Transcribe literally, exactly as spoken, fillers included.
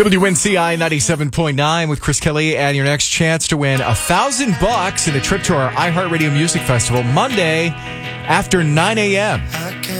W N C I ninety-seven point nine with Chris Kelly, and your next chance to win a thousand bucks and a trip to our iHeartRadio Music Festival Monday after nine a.m.